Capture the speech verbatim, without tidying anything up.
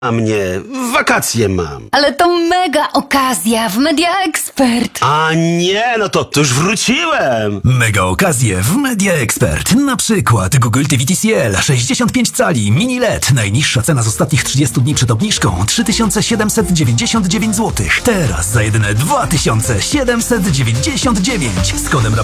A mnie, wakacje mam. Ale to mega okazja w Media Expert. A nie, no to, to już wróciłem. Mega okazje w Media Expert. Na przykład Google T V T C L sześćdziesiąt pięć cali mini L E D. Najniższa cena z ostatnich trzydziestu dni przed obniżką trzy tysiące siedemset dziewięćdziesiąt dziewięć złotych. Teraz za jedyne dwa tysiące siedemset dziewięćdziesiąt dziewięć z kodem